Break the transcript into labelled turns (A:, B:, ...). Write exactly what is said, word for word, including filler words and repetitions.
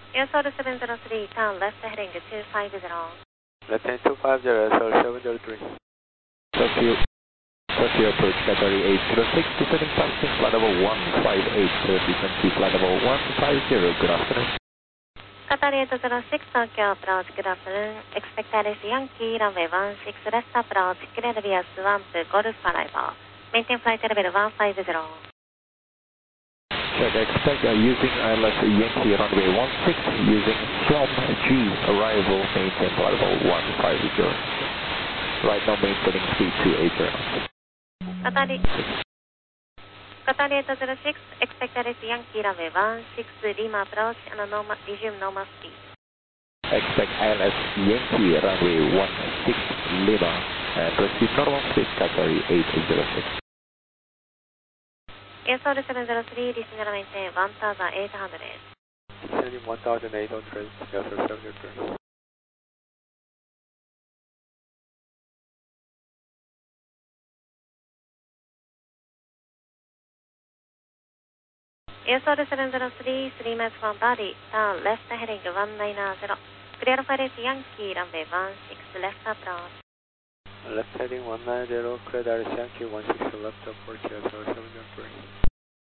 A: Airsold seven zero three, turn left heading two five zero.
B: Left hand two five zero, Airsold seven zero three.
C: Tokyo, Tokyo approach category eight zero six, descending passing flight level one five eight, clear descent to flight level one five zero, good afternoon.
A: Qatar eight zero six, Tokyo approach, good afternoon. Expect Alice Yankee, runway one six, left approach, clear via swamp, Golf arrival. Maintain flight level one five zero.
C: Check, expect uh, using I L S Yankee runway one six, using Swamp G, arrival, maintain flight level one five zero. Right now maintaining three two eight zero.
A: Qatar Qatar eight zero six, expect Alice Yankee, runway one six, Lima approach, and normal, resume normal speed.
C: Expect I L S Yankee runway one six, Lima, and proceed normal speed category eight zero six.
A: Airsold seven zero three, descend and maintain one thousand eight hundred.
B: Descending one thousand eight hundred, Airsold seven zero three.
A: Airsold seven zero three, three miles from body, turn left heading one nine zero. Clear for Alice Yankee, runway one six, left approach.
B: Left heading one nine zero, clear Alice Yankee one six, left approach, Airsold seven zero three.